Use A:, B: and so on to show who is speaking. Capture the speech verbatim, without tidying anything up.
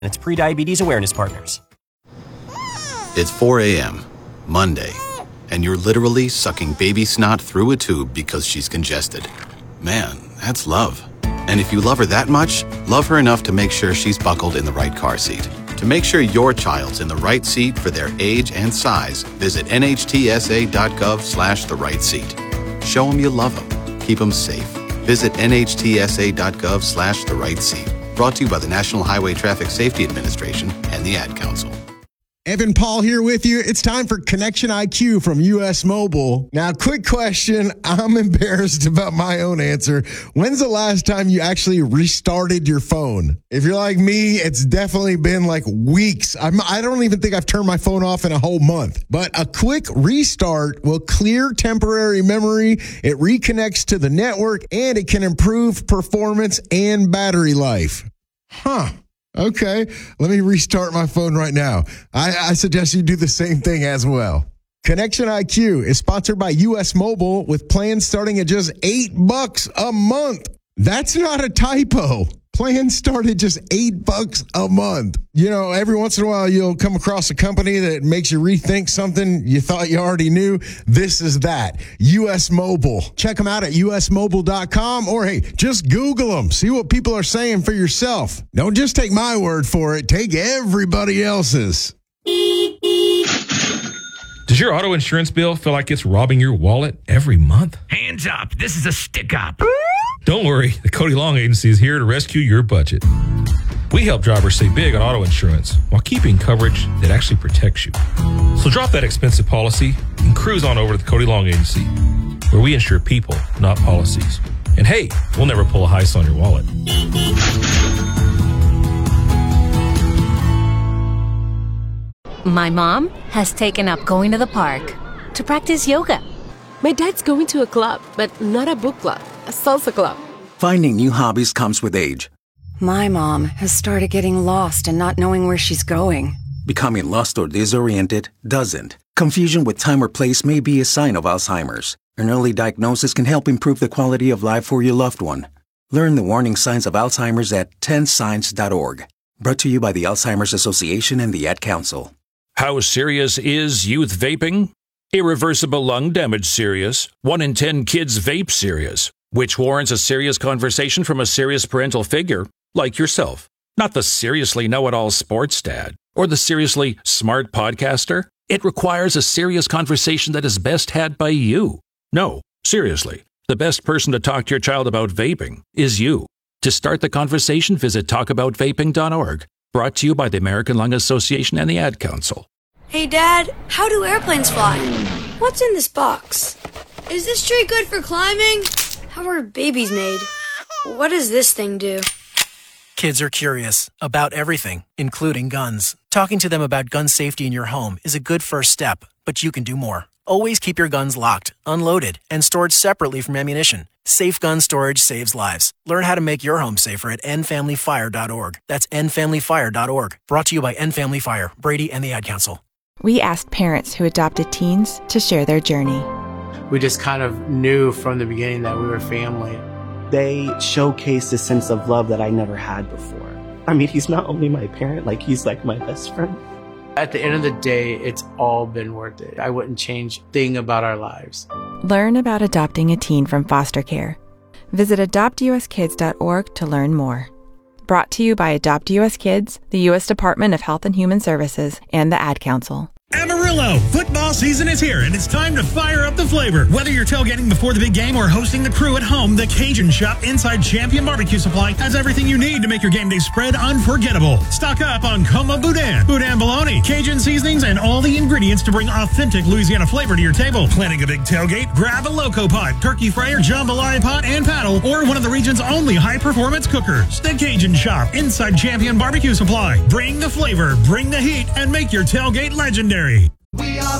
A: and its prediabetes awareness partners.
B: It's four a.m., Monday, and you're literally sucking baby snot through a tube because she's congested. Man, that's love. And if you love her that much, love her enough to make sure she's buckled in the right car seat. To make sure your child's in the right seat for their age and size, visit nhtsa.gov slash the right seat. Show them you love them. Keep them safe. Visit nhtsa.gov slash the right seat. Brought to you by the National Highway Traffic Safety Administration and the Ad Council.
C: Evan Paul here with you. It's time for Connection I Q from U S Mobile. Now, quick question. I'm embarrassed about my own answer. When's the last time you actually restarted your phone? If you're like me, it's definitely been like weeks. I'm, I don't even think I've turned my phone off in a whole month. But a quick restart will clear temporary memory. It reconnects to the network, and it can improve performance and battery life. Huh. Okay, let me restart my phone right now. I, I suggest you do the same thing as well. Connection I Q is sponsored by U S Mobile with plans starting at just eight bucks a month. That's not a typo. Plans start at just eight bucks a month. You know, every once in a while you'll come across a company that makes you rethink something you thought you already knew. This is that. U S Mobile. Check them out at U S mobile dot com, or hey, just Google them. See what people are saying for yourself. Don't just take my word for it. Take everybody else's.
D: Does your auto insurance bill feel like it's robbing your wallet every month?
E: Hands up. This is a stick up.
D: Don't worry. The Cody Long Agency is here to rescue your budget. We help drivers save big on auto insurance while keeping coverage that actually protects you. So drop that expensive policy and cruise on over to the Cody Long Agency, where we insure people, not policies. And hey, we'll never pull a heist on your wallet.
F: My mom has taken up going to the park to practice yoga.
G: My dad's going to a club, but not a book club, a salsa club.
H: Finding new hobbies comes with age.
I: My mom has started getting lost and not knowing where she's going.
H: Becoming lost or disoriented doesn't. Confusion with time or place may be a sign of Alzheimer's. An early diagnosis can help improve the quality of life for your loved one. Learn the warning signs of Alzheimer's at ten signs dot org. Brought to you by the Alzheimer's Association and the Ad Council.
J: How serious is youth vaping? Irreversible lung damage serious. One in ten kids vape serious, which warrants a serious conversation from a serious parental figure like yourself. Not the seriously know-it-all sports dad or the seriously smart podcaster. It requires a serious conversation that is best had by you. No, seriously, the best person to talk to your child about vaping is you. To start the conversation, visit talk about vaping dot org. Brought to you by the American Lung Association and the Ad Council.
K: Hey, Dad, how do airplanes fly? What's in this box? Is this tree good for climbing? How are babies made? What does this thing do?
L: Kids are curious about everything, including guns. Talking to them about gun safety in your home is a good first step, but you can do more. Always keep your guns locked, unloaded, and stored separately from ammunition. Safe gun storage saves lives. Learn how to make your home safer at end family fire dot org. That's end family fire dot org. Brought to you by End Family Fire, Brady, and the Ad Council.
M: We asked parents who adopted teens to share their journey.
N: We just kind of knew from the beginning that we were family.
O: They showcased a sense of love that I never had before. I mean, he's not only my parent, like he's like my best friend.
N: At the end of the day, it's all been worth it. I wouldn't change a thing about our lives.
M: Learn about adopting a teen from foster care. Visit adopt u s kids dot org to learn more. Brought to you by Adopt U S Kids, the U S Department of Health and Human Services, and the Ad Council.
P: Amarillo, football season is here, and it's time to fire up the flavor. Whether you're tailgating before the big game or hosting the crew at home, the Cajun Shop inside Champion Barbecue Supply has everything you need to make your game day spread unforgettable. Stock up on Coma Boudin, Boudin bologna, Cajun seasonings, and all the ingredients to bring authentic Louisiana flavor to your table. Planning a big tailgate? Grab a Loco Pot, turkey fryer, jambalaya pot, and paddle, or one of the region's only high-performance cookers. The Cajun Shop inside Champion Barbecue Supply. Bring the flavor, bring the heat, and make your tailgate legendary.
Q: We are